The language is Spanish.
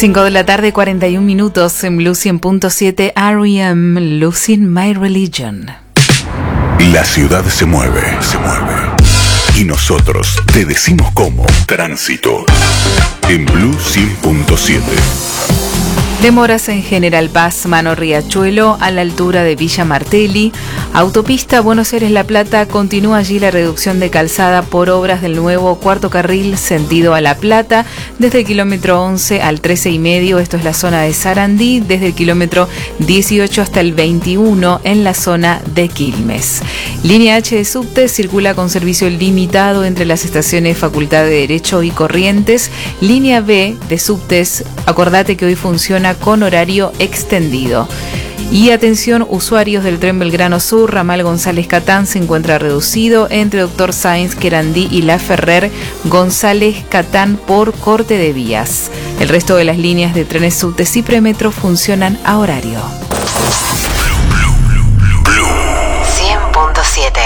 5 de la tarde, 41 minutos en Blue 100.7, R.E.M. Losing My Religion. La ciudad se mueve. Y nosotros te decimos cómo. Tránsito. En Blue 100.7. Demoras en General Paz, Mano Riachuelo, a la altura de Villa Martelli. Autopista Buenos Aires-La Plata, continúa allí la reducción de calzada por obras del nuevo cuarto carril sentido a La Plata, desde el kilómetro 11 al 13,5, esto es la zona de Sarandí, desde el kilómetro 18 hasta el 21 en la zona de Quilmes. Línea H de subte circula con servicio limitado entre las estaciones Facultad de Derecho y Corrientes. Línea B de subtes, acordate que hoy funciona con horario extendido. Y atención, usuarios del tren Belgrano Sur, ramal González Catán se encuentra reducido entre Doctor Sáenz, Querandí y La Ferrer, González Catán por corte de vías. El resto de las líneas de trenes subtes y premetro funcionan a horario.